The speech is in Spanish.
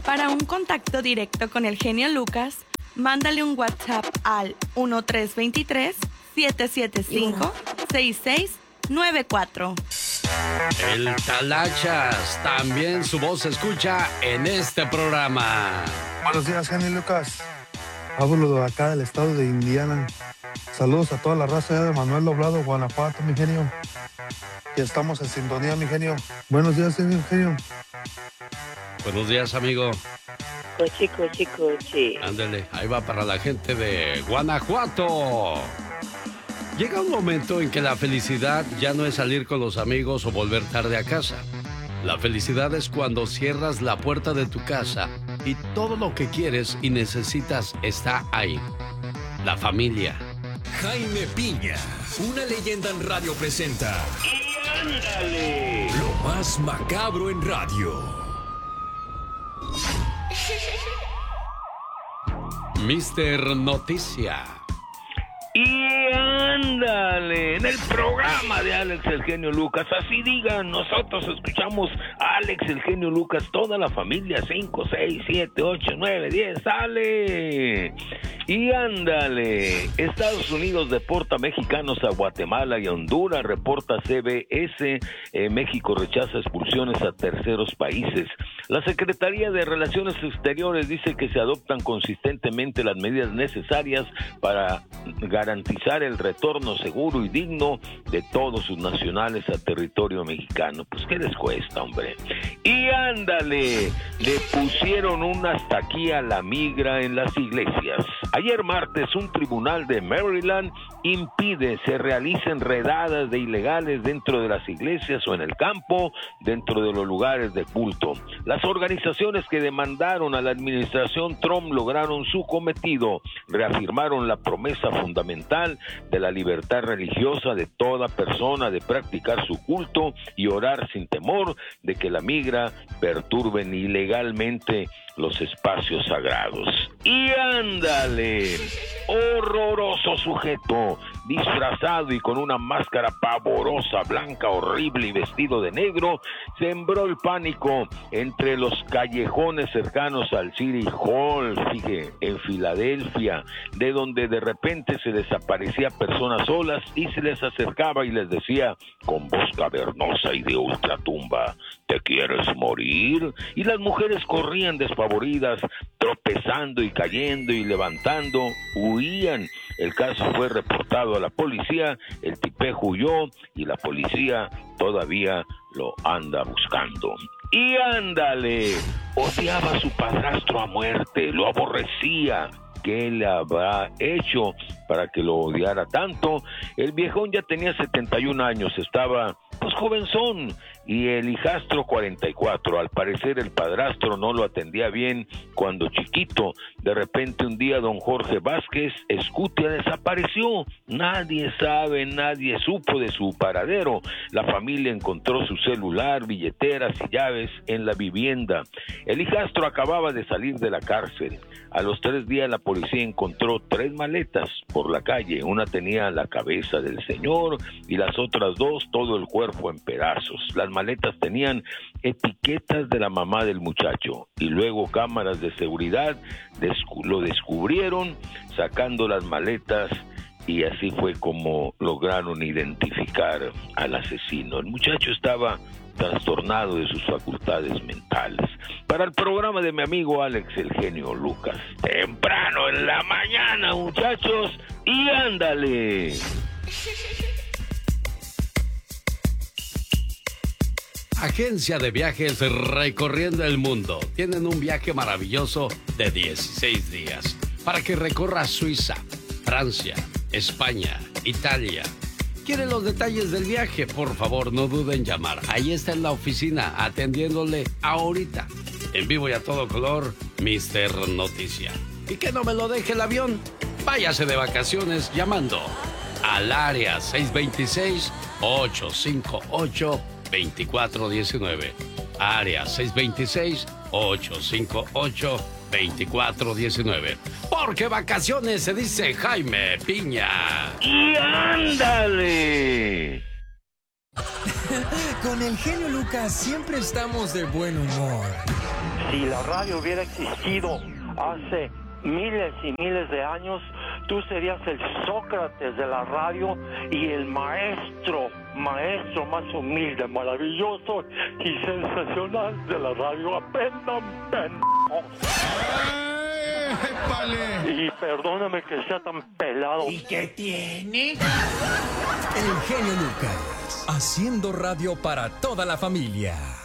Para un contacto directo con el genio Lucas, mándale un WhatsApp al 1323-775-6694. El Talachas, también su voz se escucha en este programa. Buenos días, genio Lucas. Hablo de acá del estado de Indiana. Saludos a toda la raza de Manuel Doblado, Guanajuato, mi genio. Y estamos en sintonía, mi genio. Buenos días, genio. Buenos días, amigo. Coche. Ándale, ahí va para la gente de Guanajuato. Llega un momento en que la felicidad ya no es salir con los amigos o volver tarde a casa. La felicidad es cuando cierras la puerta de tu casa y todo lo que quieres y necesitas está ahí. La familia. Jaime Piña, una leyenda en radio presenta. ¡Y ándale! Lo más macabro en radio. Mister Noticia. Y ándale, en el programa de Alex el genio Lucas, así digan, nosotros escuchamos a Alex el genio Lucas, toda la familia, 5, 6, 7, 8, 9, 10, ¡sale! Y ándale, Estados Unidos deporta mexicanos a Guatemala y a Honduras, reporta CBS, México rechaza expulsiones a terceros países. La Secretaría de Relaciones Exteriores dice que se adoptan consistentemente las medidas necesarias para garantizar el retorno seguro y digno de todos sus nacionales a territorio mexicano. Pues ¿qué les cuesta, hombre? Y ándale, le pusieron un hasta aquí a la migra en las iglesias. Ayer martes un tribunal de Maryland impide se realicen redadas de ilegales dentro de las iglesias o en el campo, dentro de los lugares de culto. Las organizaciones que demandaron a la administración Trump lograron su cometido, reafirmaron la promesa fundamental de la libertad religiosa de toda persona de practicar su culto y orar sin temor de que la migra perturben ilegalmente los espacios sagrados. Y ándale, horroroso sujeto, disfrazado y con una máscara pavorosa, blanca, horrible y vestido de negro, sembró el pánico entre los callejones cercanos al City Hall, fíjate, en Filadelfia, de donde de repente se les aparecía personas solas y se les acercaba y les decía con voz cavernosa y de ultratumba: ¿te quieres morir? Y las mujeres corrían despavoridas, tropezando y cayendo y levantando, huían. El caso fue reportado a la policía, el tipejo huyó y la policía todavía lo anda buscando. Y ándale, odiaba a su padrastro a muerte, lo aborrecía. ¿Qué le habrá hecho para que lo odiara tanto? El viejón ya tenía 71 años, estaba pues jovenzón, y el hijastro 44. Al parecer el padrastro no lo atendía bien cuando chiquito. De repente un día don Jorge Vázquez Escutia desapareció. Nadie sabe, nadie supo de su paradero. La familia encontró su celular, billeteras y llaves en la vivienda. El hijastro acababa de salir de la cárcel. A los 3 días la policía encontró 3 maletas por la calle. Una tenía la cabeza del señor y las otras 2 todo el cuerpo en pedazos. Las maletas tenían etiquetas de la mamá del muchacho y luego cámaras de seguridad lo descubrieron sacando las maletas y así fue como lograron identificar al asesino. El muchacho estaba trastornado de sus facultades mentales. Para el programa de mi amigo Alex el genio Lucas, temprano en la mañana, muchachos, y ándale. Agencia de viajes recorriendo el mundo. Tienen un viaje maravilloso de 16 días para que recorras Suiza, Francia, España, Italia. ¿Quieren los detalles del viaje? Por favor, no duden en llamar. Ahí está en la oficina, atendiéndole ahorita. En vivo y a todo color, Mister Noticia. Y que no me lo deje el avión. Váyase de vacaciones llamando al área 626-858-2419. Área 626-858-2419. Porque vacaciones se dice Jaime Piña. ¡Y ándale! Con el genio Lucas siempre estamos de buen humor. si la radio hubiera existido hace miles y miles de años, tú serías el Sócrates de la radio y el maestro más humilde, maravilloso y sensacional de la radio. Aprendan, pendejos. Y perdóname que sea tan pelado. ¿Y qué tiene? El genio Lucas, haciendo radio para toda la familia.